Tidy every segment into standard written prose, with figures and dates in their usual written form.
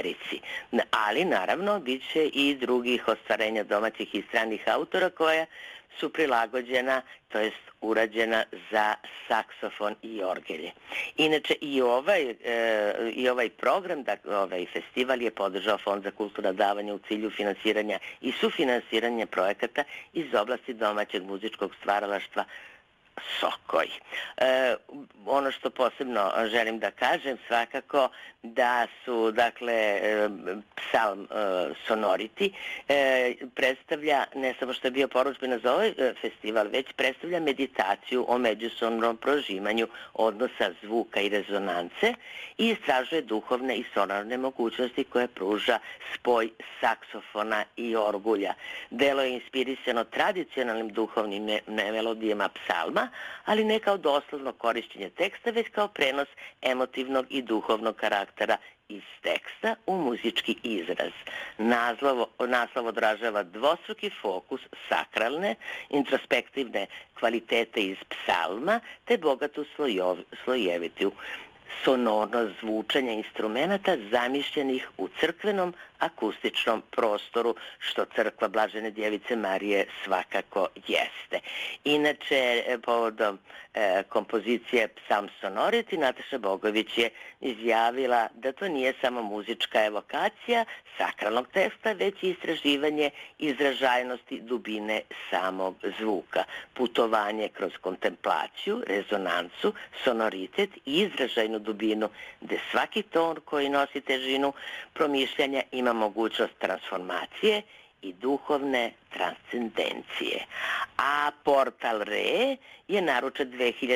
Americi. Ali naravno bit će i drugih ostvarenja domaćih i stranih autora koja su prilagođena, to jest urađena za saksofon i orgelje. Inače i ovaj program, ovaj festival je podržao Fond za kulturna davanja u cilju finansiranja i sufinansiranja projekata iz oblasti domaćeg muzičkog stvaralaštva Sokoj. Ono što posebno želim da kažem svakako da su, dakle, Psalm Sonority predstavlja, ne samo što je bio porudžbina za ovaj festival, već predstavlja meditaciju o međusobnom prožimanju odnosa zvuka i rezonance i istražuje duhovne i sonorne mogućnosti koje pruža spoj saksofona i orgulja. Delo je inspirisano tradicionalnim duhovnim melodijama psalma, ali ne kao doslovno korišćenje teksta, već kao prenos emotivnog i duhovnog karaktera iz teksta u muzički izraz. Naslov odražava dvostruki fokus sakralne, introspektivne kvalitete iz psalma, te bogatu slojevitu sonornost zvučanja instrumenta zamišljenih u crkvenom akustičnom prostoru, što crkva Blažene Djevice Marije svakako jeste. Inače, povodom kompozicije Psalm Sonority, Nataša Bogović je izjavila da to nije samo muzička evokacija sakralnog teksta, već i istraživanje izražajnosti dubine samog zvuka, putovanje kroz kontemplaciju, rezonancu, sonoritet i izražajnu dubinu, gde svaki ton koji nosi težinu promišljanja ima mogućnost transformacije i duhovne transcendencije. A Portal Re je naručen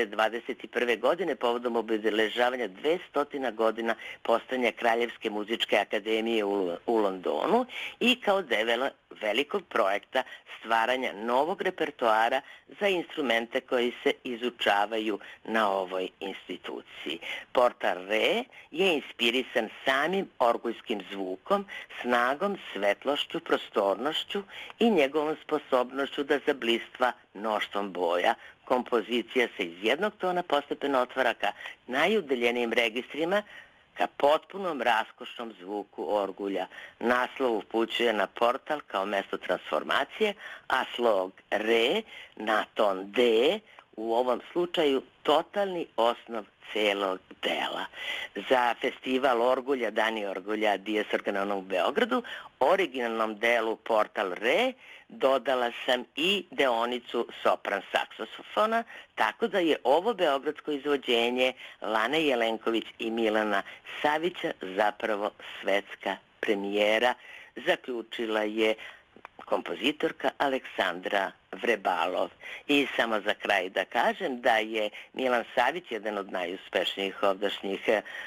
2021. godine povodom obeležavanja 200 godina postojanja Kraljevske muzičke akademije u Londonu i kao deo velikog projekta stvaranja novog repertoara za instrumente koji se izučavaju na ovoj instituciji. Portal Re je inspirisan samim orgulskim zvukom, snagom, svetlošću, prostornošću i njegovom sposobnošću da zablistva mnoštvom boja. Kompozicija se iz jednog tona postepeno otvara ka najudaljenijim registrima, ka potpunom raskošnom zvuku orgulja. Naslov upućuje na portal kao mesto transformacije, a slog Re na ton D, u ovom slučaju totalni osnov celog dela. Za festival Orgulja, Dani Orgulja Dies Organon u Beogradu, originalnom delu Portal Re dodala sam i deonicu sopran saksofona, tako da je ovo beogradsko izvođenje Lane Jelenković i Milana Savića zapravo svetska premijera, zaključila je kompozitorka Aleksandra Vrebalov. I samo za kraj da kažem da je Milan Savić jedan od najuspešnijih ovdašnjih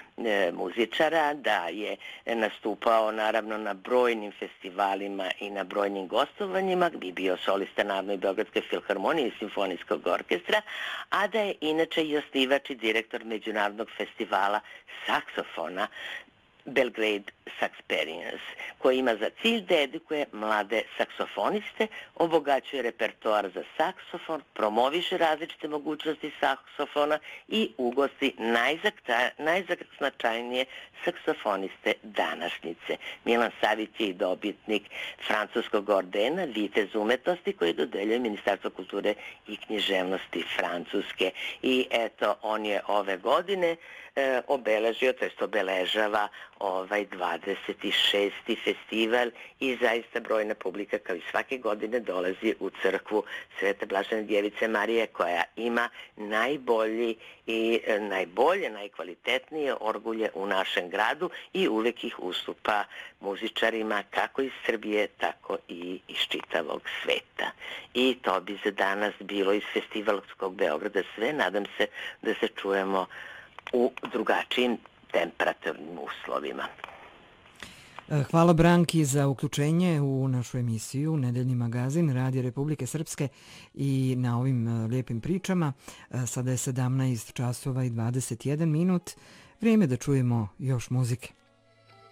muzičara, da je nastupao naravno na brojnim festivalima i na brojnim gostovanjima, bi bio solista Narodne Beogradske filharmonije i simfonijskog orkestra, a da je inače i osnivač i direktor Međunarodnog festivala saksofona Belgrade Saxperience, koji ima za cilj da edukuje mlade saksofoniste, obogaćuje repertoar za saksofon, promoviše različite mogućnosti saksofona i ugosti najznačajnije saksofoniste današnjice. Milan Savić je i dobitnik francuskog ordena Vitez umetnosti koji dodeljuje Ministarstvo kulture i književnosti Francuske. I eto, on je ove godine obeležio, to jest obeležava ovaj 26. festival i zaista brojna publika kao i svake godine dolazi u crkvu Svete Blažene Djevice Marije koja ima najkvalitetnije orgulje u našem gradu i uvek ih ustupa muzičarima kako iz Srbije, tako i iz čitavog sveta. I to bi za danas bilo iz Festivalskog Beograda sve. Nadam se da se čujemo u drugačijim temperaturnim uslovima. Hvala Branki za uključenje u našu emisiju Nedeljni magazin Radija Republike Srpske i na ovim lijepim pričama. Sada je 17 časova i 21 minut. Vrijeme da čujemo još muzike.